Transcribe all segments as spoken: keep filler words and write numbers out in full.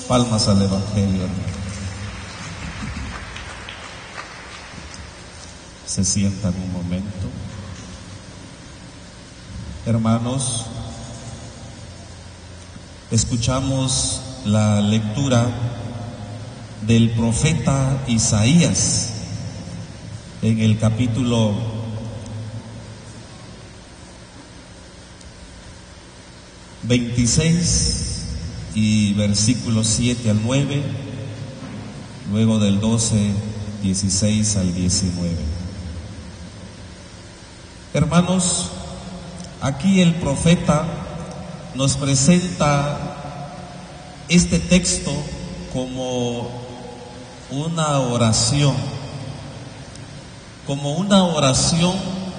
Palmas al Evangelio, hermano. Se sientan un momento. Hermanos, escuchamos la lectura del profeta Isaías en el capítulo veintiséis y versículos siete al nueve, luego del doce, dieciséis al diecinueve. Hermanos, aquí el profeta nos presenta este texto como una oración, como una oración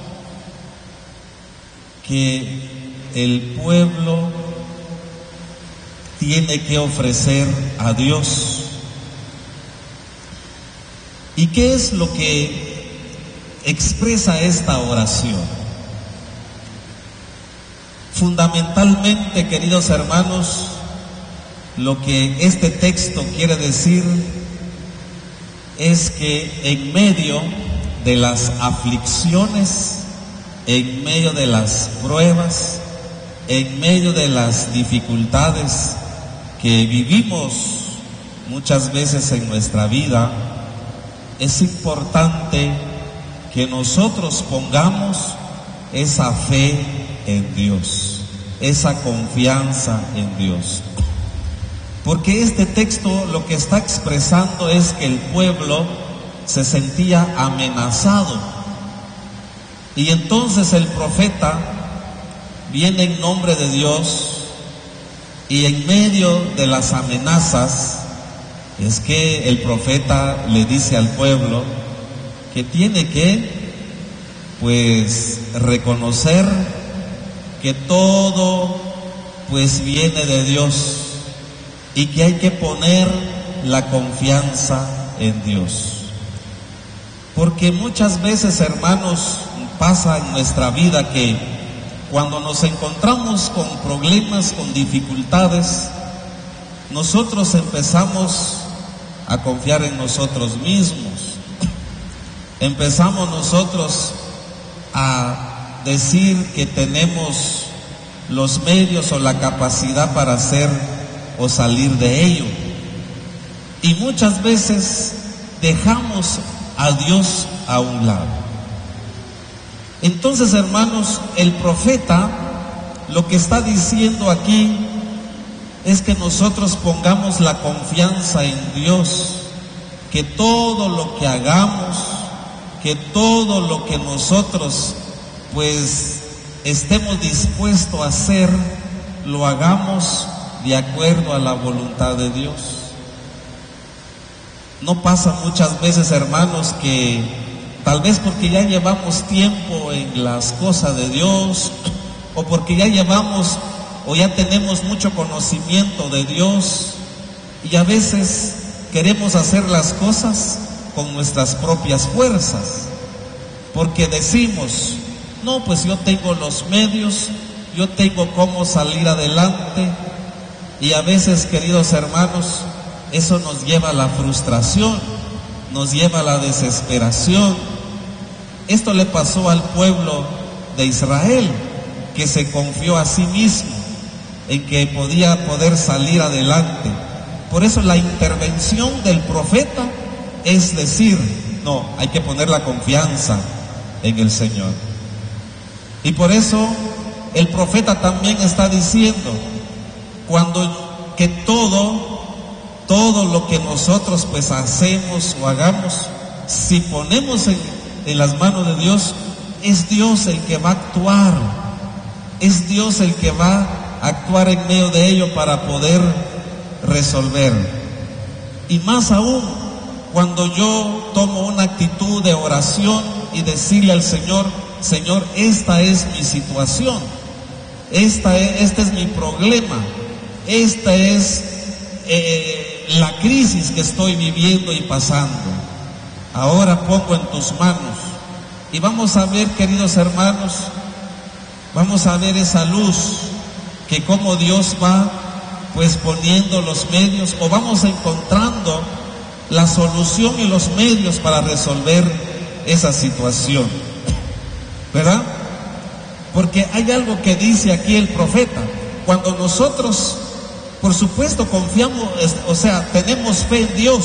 que el pueblo tiene que ofrecer a Dios. ¿Y qué es lo que expresa esta oración? Fundamentalmente, queridos hermanos, lo que este texto quiere decir es que en medio de las aflicciones, en medio de las pruebas, en medio de las dificultades que vivimos muchas veces en nuestra vida, es importante que nosotros pongamos esa fe en Dios, esa confianza en Dios. Porque este texto lo que está expresando es que el pueblo se sentía amenazado. Y entonces el profeta viene en nombre de Dios, y en medio de las amenazas es que el profeta le dice al pueblo que tiene que pues reconocer que todo pues viene de Dios y que hay que poner la confianza en Dios. Porque muchas veces, hermanos, pasa en nuestra vida que cuando nos encontramos con problemas, con dificultades, nosotros empezamos a confiar en nosotros mismos. Empezamos nosotros a decir que tenemos los medios o la capacidad para hacer o salir de ello. Y muchas veces dejamos a Dios a un lado. Entonces, hermanos, el profeta lo que está diciendo aquí es que nosotros pongamos la confianza en Dios, que todo lo que hagamos, que todo lo que nosotros pues estemos dispuestos a hacer, lo hagamos de acuerdo a la voluntad de Dios. No pasa muchas veces, hermanos, que tal vez porque ya llevamos tiempo en las cosas de Dios, o porque ya llevamos o ya tenemos mucho conocimiento de Dios, y a veces queremos hacer las cosas con nuestras propias fuerzas, porque decimos, no, pues yo tengo los medios, yo tengo cómo salir adelante, y a veces, queridos hermanos, eso nos lleva a la frustración, nos lleva a la desesperación. Esto le pasó al pueblo de Israel, que se confió a sí mismo en que podía poder salir adelante. Por eso la intervención del profeta es decir, no, hay que poner la confianza en el Señor. Y por eso el profeta también está diciendo, cuando que todo, todo lo que nosotros pues hacemos o hagamos, si ponemos en, en las manos de Dios, es Dios el que va a actuar, es Dios el que va a actuar en medio de ello para poder resolver. Y más aún, cuando yo tomo una actitud de oración y decirle al Señor, Señor, esta es mi situación, esta es, este es mi problema, esta es eh, la crisis que estoy viviendo y pasando. Ahora pongo en tus manos. Y vamos a ver, queridos hermanos, vamos a ver esa luz, que como Dios va pues poniendo los medios, o vamos encontrando la solución y los medios para resolver esa situación, ¿verdad? Porque hay algo que dice aquí el profeta: cuando nosotros, por supuesto, confiamos, o sea, tenemos fe en Dios,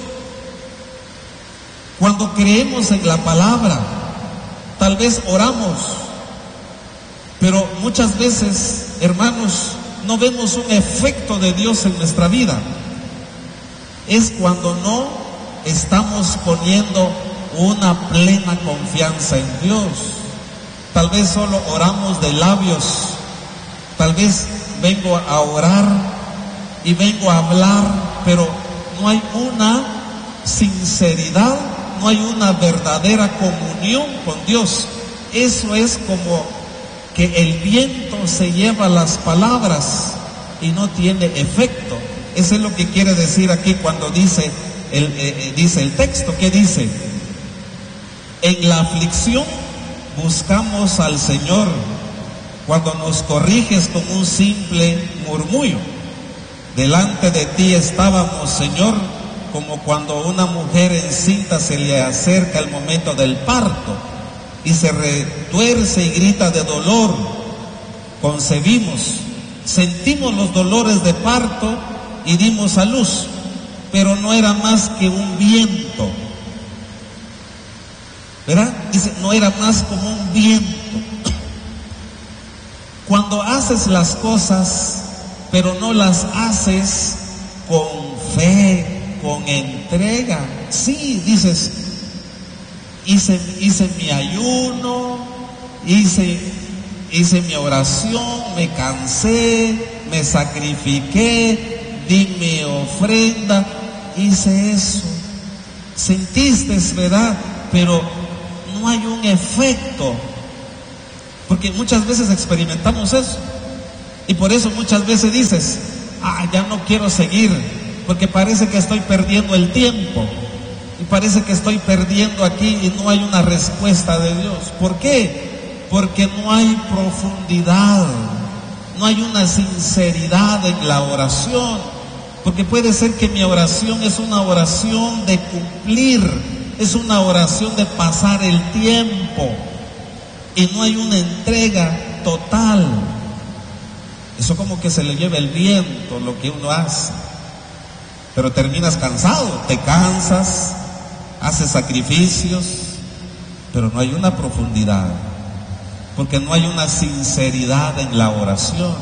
cuando creemos en la palabra, tal vez oramos, pero muchas veces, hermanos, no vemos un efecto de Dios en nuestra vida. Es cuando no estamos poniendo una plena confianza en Dios. Tal vez solo oramos de labios, tal vez vengo a orar y vengo a hablar, pero no hay una sinceridad, no hay una verdadera comunión con Dios. Eso es como que el viento se lleva las palabras y no tiene efecto. Eso es lo que quiere decir aquí cuando dice el, eh, dice el texto. ¿Qué dice? En la aflicción buscamos al Señor, cuando nos corriges con un simple murmullo. Delante de ti estábamos, Señor, como cuando una mujer encinta se le acerca el momento del parto y se retuerce y grita de dolor. Concebimos, sentimos los dolores de parto y dimos a luz, pero no era más que un viento, ¿verdad? Dice, no era más como un viento. Cuando haces las cosas, pero no las haces con fe, con entrega, sí, dices, hice, hice mi ayuno, hice, hice mi oración, me cansé, me sacrifiqué, di mi ofrenda, hice eso, sentiste, ¿verdad? Pero no hay un efecto, porque muchas veces experimentamos eso, y por eso muchas veces dices, ah, ya no quiero seguir, porque parece que estoy perdiendo el tiempo, y parece que estoy perdiendo aquí y no hay una respuesta de Dios. ¿Por qué? Porque no hay profundidad, no hay una sinceridad en la oración, porque puede ser que mi oración es una oración de cumplir, es una oración de pasar el tiempo, y no hay una entrega total. Eso como que se le lleva el viento lo que uno hace, pero terminas cansado, te cansas, haces sacrificios, pero no hay una profundidad, porque no hay una sinceridad en la oración.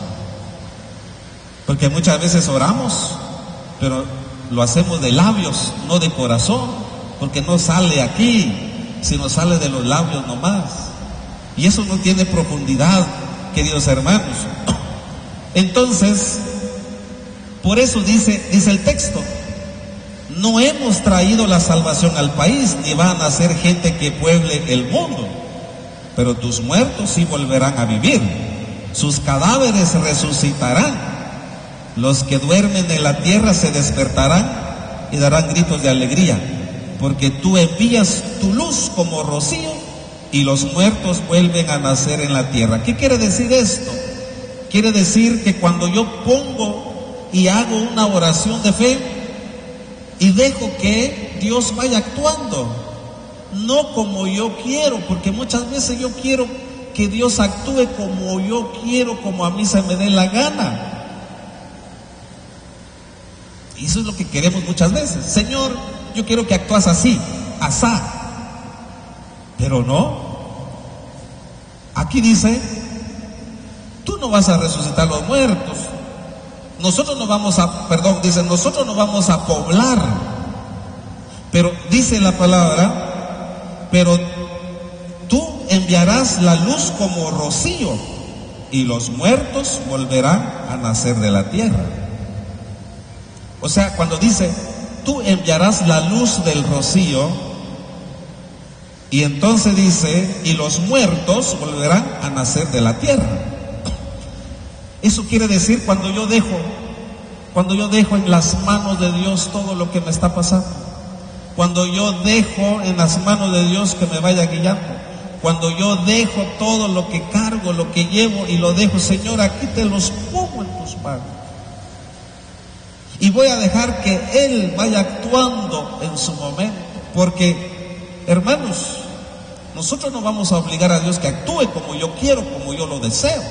Porque muchas veces oramos, pero lo hacemos de labios, no de corazón, porque no sale aquí, sino sale de los labios nomás, y eso no tiene profundidad, queridos hermanos. Entonces, por eso dice, dice el texto, no hemos traído la salvación al país, ni van a ser gente que pueble el mundo, pero tus muertos sí volverán a vivir, sus cadáveres resucitarán, los que duermen en la tierra se despertarán y darán gritos de alegría, porque tú envías tu luz como rocío y los muertos vuelven a nacer en la tierra. ¿Qué quiere decir esto? Quiere decir que cuando yo pongo y hago una oración de fe y dejo que Dios vaya actuando, no como yo quiero, porque muchas veces yo quiero que Dios actúe como yo quiero, como a mí se me dé la gana. Y eso es lo que queremos muchas veces. Señor, yo quiero que actúes así, asá. Pero no. Aquí dice, tú no vas a resucitar los muertos. Nosotros no vamos a, perdón, dice, nosotros no vamos a poblar. Pero dice la palabra, pero tú enviarás la luz como rocío y los muertos volverán a nacer de la tierra. O sea, cuando dice, tú enviarás la luz del rocío, y entonces dice, y los muertos volverán a nacer de la tierra. Eso quiere decir cuando yo dejo, cuando yo dejo en las manos de Dios todo lo que me está pasando, cuando yo dejo en las manos de Dios que me vaya guiando, cuando yo dejo todo lo que cargo, lo que llevo y lo dejo, Señor, aquí te los pongo en tus manos. Y voy a dejar que Él vaya actuando en su momento. Porque, hermanos, nosotros no vamos a obligar a Dios que actúe como yo quiero, como yo lo deseo.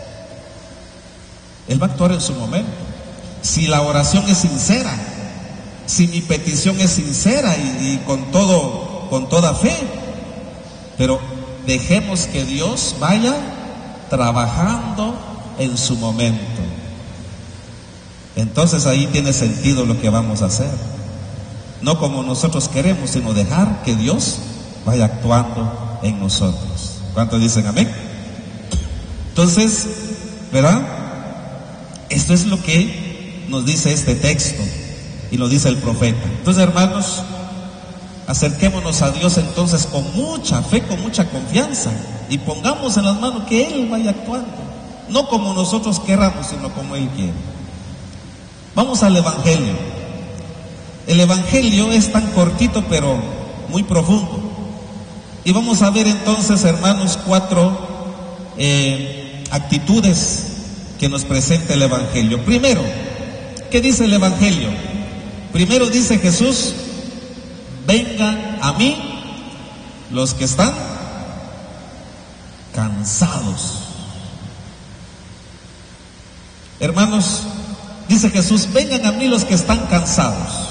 Él va a actuar en su momento. Si la oración es sincera, si mi petición es sincera y, y con todo, con toda fe. Pero dejemos que Dios vaya trabajando en su momento. Entonces ahí tiene sentido lo que vamos a hacer. No como nosotros queremos, sino dejar que Dios vaya actuando en nosotros. ¿Cuántos dicen amén? Entonces, ¿verdad? Esto es lo que nos dice este texto y lo dice el profeta. Entonces, hermanos, acerquémonos a Dios entonces con mucha fe, con mucha confianza, y pongamos en las manos que Él vaya actuando, no como nosotros queramos, sino como Él quiere. Vamos al Evangelio. El Evangelio es tan cortito pero muy profundo. Y vamos a ver entonces, hermanos, cuatro eh, actitudes que nos presenta el Evangelio. Primero, ¿qué dice el Evangelio? Primero dice Jesús: vengan a mí los que están cansados. Hermanos, dice Jesús: vengan a mí los que están cansados.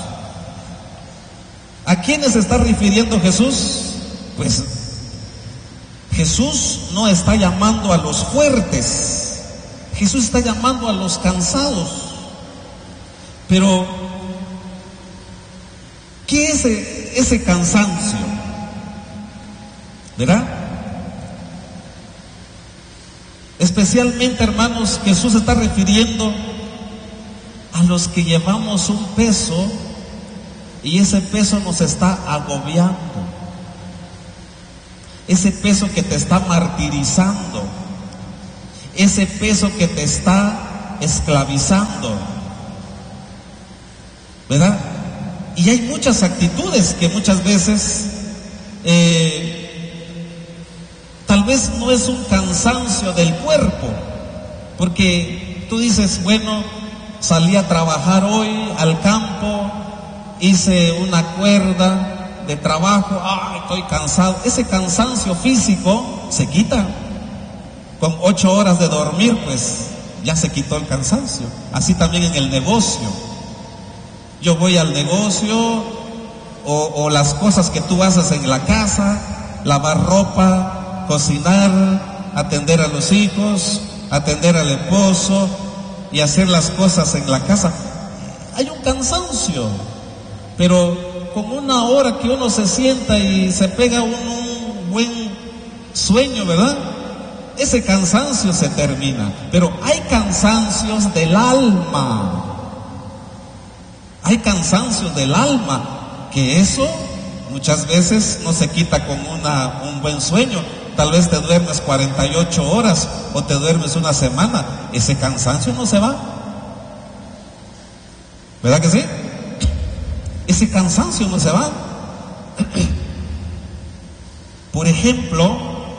¿A quiénes se está refiriendo Jesús? Pues Jesús no está llamando a los fuertes, Jesús está llamando a los cansados. Pero ¿qué es ese, ese cansancio? ¿Verdad? Especialmente, hermanos, Jesús está refiriendo a los que llevamos un peso y ese peso nos está agobiando, ese peso que te está martirizando, ese peso que te está esclavizando, ¿verdad? Y hay muchas actitudes que muchas veces eh, tal vez no es un cansancio del cuerpo, porque tú dices, bueno, salí a trabajar hoy al campo, hice una cuerda de trabajo, ay, estoy cansado. Ese cansancio físico se quita. Con ocho horas de dormir, pues ya se quitó el cansancio. Así también en el negocio. Yo voy al negocio, o, o las cosas que tú haces en la casa, lavar ropa, cocinar, atender a los hijos, atender al esposo y hacer las cosas en la casa. Hay un cansancio, pero con una hora que uno se sienta y se pega un, un buen sueño, ¿verdad? Ese cansancio se termina. Pero hay cansancios del alma. Hay cansancios del alma, que eso muchas veces no se quita con una, un buen sueño. Tal vez te duermes cuarenta y ocho horas o te duermes una semana. Ese cansancio no se va. ¿Verdad que sí? Ese cansancio no se va. Por ejemplo,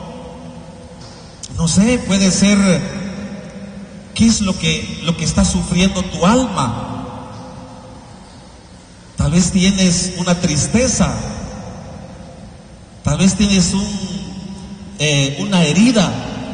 no sé, puede ser, ¿qué es lo que, lo que está sufriendo tu alma? Tal vez tienes una tristeza, tal vez tienes un, eh, una herida,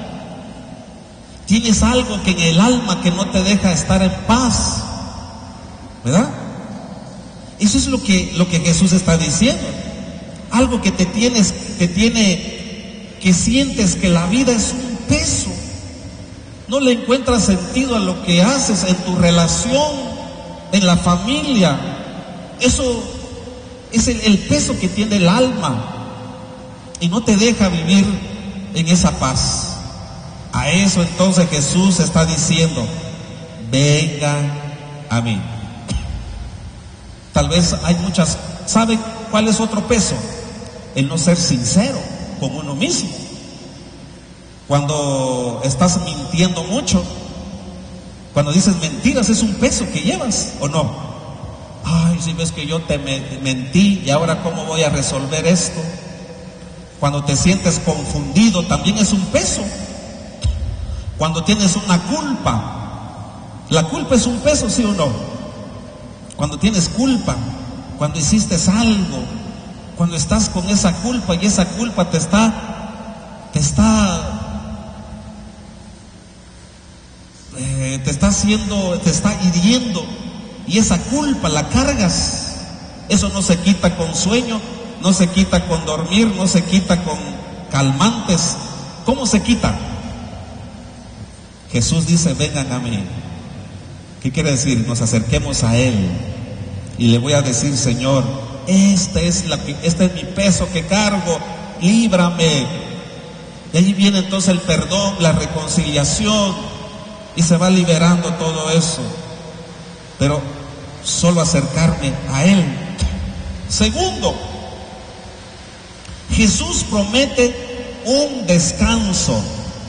tienes algo que en el alma que no te deja estar en paz, ¿verdad? Eso es lo que, lo que Jesús está diciendo. Algo que te tienes, te tiene, que sientes que la vida es un peso. No le encuentras sentido a lo que haces en tu relación, en la familia. Eso es el, el peso que tiene el alma y no te deja vivir en esa paz. A eso entonces Jesús está diciendo: vengan a mí. Tal vez hay muchas. ¿Sabe cuál es otro peso? El no ser sincero con uno mismo. Cuando estás mintiendo mucho, cuando dices mentiras, es un peso que llevas, ¿o no? Ay, si ves que yo te me, mentí y ahora cómo voy a resolver esto. Cuando te sientes confundido, también es un peso. Cuando tienes una culpa, la culpa es un peso, ¿sí o no? cuando tienes culpa, cuando hiciste algo, cuando estás con esa culpa y esa culpa te está, te está, eh, te está haciendo, te está hiriendo, y esa culpa la cargas. Eso no se quita con sueño, no se quita con dormir, no se quita con calmantes. ¿Cómo se quita? Jesús dice: vengan a mí. ¿Qué quiere decir? Nos acerquemos a Él y le voy a decir: Señor, este es, la, este es mi peso que cargo, líbrame. Y allí viene entonces el perdón, la reconciliación, y se va liberando todo eso. Pero solo acercarme a Él. Segundo, Jesús promete un descanso.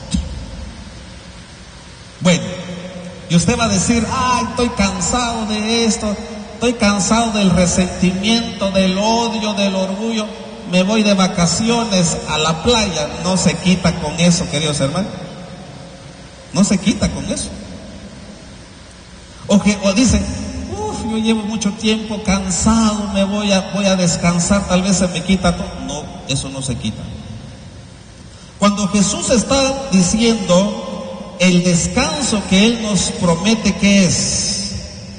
Bueno, y usted va a decir: ay, estoy cansado de esto, estoy cansado del resentimiento, del odio, del orgullo, me voy de vacaciones a la playa. No se quita con eso, queridos hermanos, no se quita con eso. O, que, o dice: uff, yo llevo mucho tiempo cansado, me voy a, voy a descansar, tal vez se me quita todo. No, eso no se quita. Cuando Jesús está diciendo el descanso que Él nos promete, ¿qué es?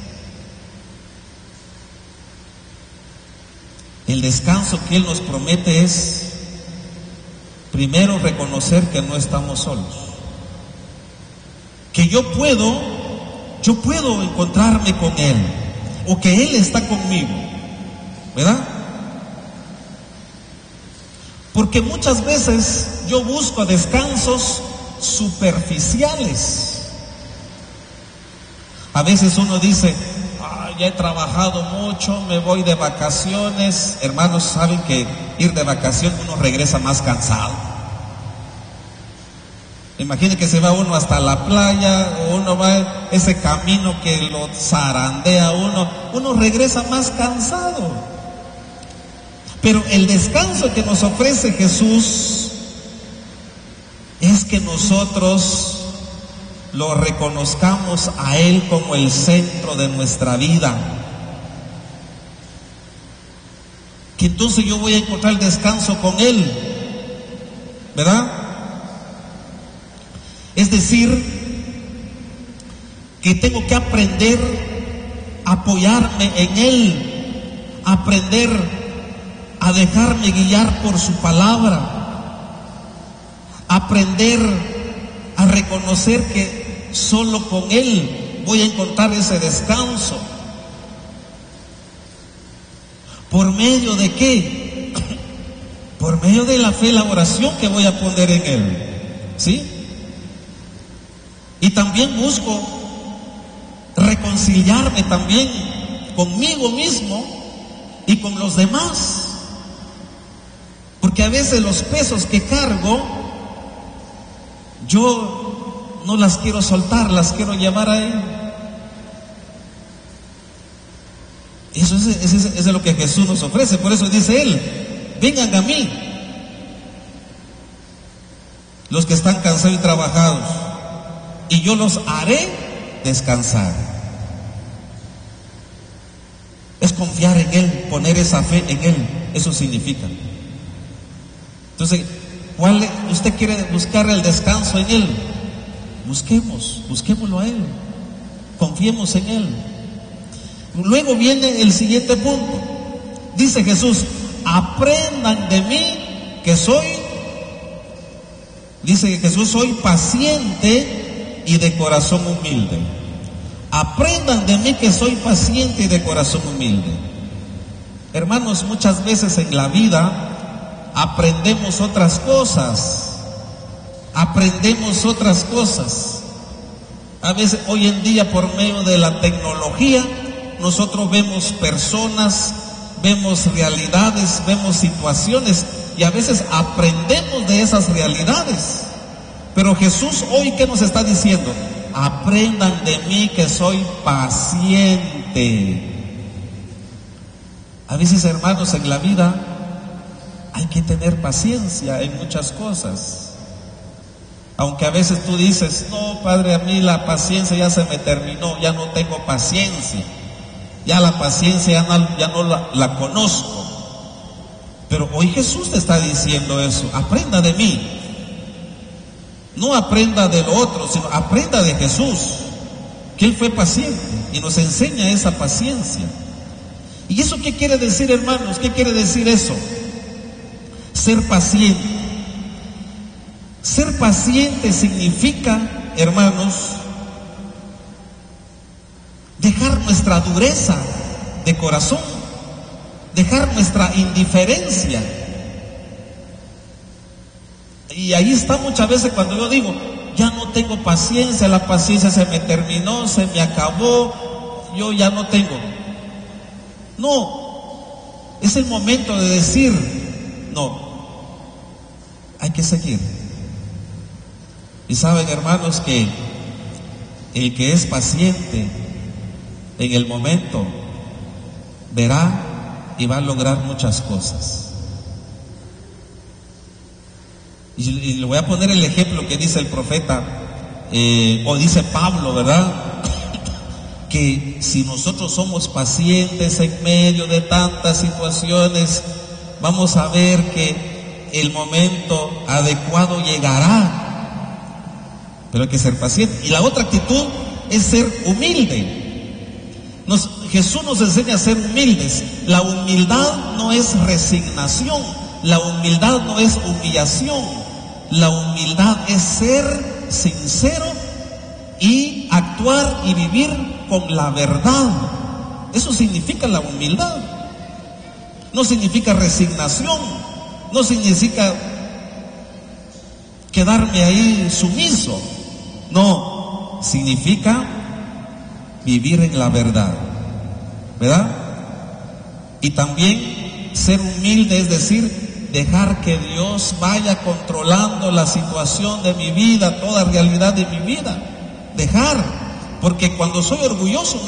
El descanso que Él nos promete es, primero, reconocer que no estamos solos, que yo puedo, yo puedo encontrarme con Él, o que Él está conmigo, ¿verdad? Porque muchas veces yo busco descansos superficiales. A veces uno dice: ah, ya he trabajado mucho, me voy de vacaciones. Hermanos, saben que ir de vacaciones uno regresa más cansado. Imagine que se va uno hasta la playa, o uno va ese camino que lo zarandea uno, uno regresa más cansado. Pero el descanso que nos ofrece Jesús es que nosotros lo reconozcamos a Él como el centro de nuestra vida. Que entonces yo voy a encontrar el descanso con Él, ¿verdad? Es decir, que tengo que aprender a apoyarme en Él, aprender a dejarme guiar por su palabra, aprender a reconocer que solo con Él voy a encontrar ese descanso. ¿Por medio de qué? Por medio de la fe y la oración que voy a poner en Él, ¿sí? Y también busco reconciliarme también conmigo mismo y con los demás, porque a veces los pesos que cargo yo no las quiero soltar, las quiero llevar a Él. Eso es, es, es, es lo que Jesús nos ofrece. Por eso dice Él: vengan a mí, los que están cansados y trabajados, y yo los haré descansar. Es confiar en Él, poner esa fe en Él. Eso significa. Entonces, ¿cuál, usted quiere buscar el descanso en Él? Busquemos, busquémoslo a Él, confiemos en Él. Luego viene el siguiente punto. Dice Jesús: aprendan de mí que soy, dice Jesús, soy paciente y de corazón humilde. Aprendan de mí que soy paciente y de corazón humilde. Hermanos, muchas veces en la vida aprendemos otras cosas, aprendemos otras cosas. A veces hoy en día, por medio de la tecnología, nosotros vemos personas, vemos realidades, vemos situaciones, y a veces aprendemos de esas realidades. Pero Jesús hoy, ¿qué nos está diciendo? Aprendan de mí que soy paciente. A veces, hermanos, en la vida hay que tener paciencia en muchas cosas. Aunque a veces tú dices: no, Padre, a mí la paciencia ya se me terminó, ya no tengo paciencia. ya la paciencia ya no, ya no la, la conozco. Pero hoy Jesús te está diciendo eso: aprenda de mí. No aprenda de lo otro, sino aprenda de Jesús, que Él fue paciente y nos enseña esa paciencia. ¿Y eso qué quiere decir, hermanos? ¿Qué quiere decir eso? Ser paciente. Ser paciente significa, hermanos, dejar nuestra dureza de corazón, dejar nuestra indiferencia. Y ahí está muchas veces cuando yo digo, ya no tengo paciencia, la paciencia se me terminó, se me acabó, yo ya no tengo. No, es el momento de decir, no, hay que seguir. Y saben, hermanos, que el que es paciente en el momento verá y va a lograr muchas cosas. Y, y le voy a poner el ejemplo que dice el profeta, eh, o dice Pablo, ¿verdad? Que si nosotros somos pacientes en medio de tantas situaciones, vamos a ver que el momento adecuado llegará. Pero hay que ser paciente. Y la otra actitud es ser humilde. Nos, Jesús nos enseña a ser humildes. La humildad no es resignación, la humildad no es humillación. La humildad es ser sincero y actuar y vivir con la verdad. Eso significa la humildad. No significa resignación, no significa quedarme ahí sumiso. No, significa vivir en la verdad, ¿verdad? Y también ser humilde es decir, dejar que Dios vaya controlando la situación de mi vida, toda realidad de mi vida. Dejar, porque cuando soy orgulloso no